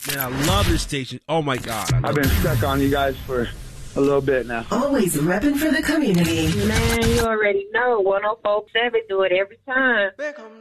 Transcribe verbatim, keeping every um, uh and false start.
Man, I love this station. Oh, my God. I've been stuck on you guys for a little bit now. Always repping for the community. Man, you already know. one oh four point seven do it every time.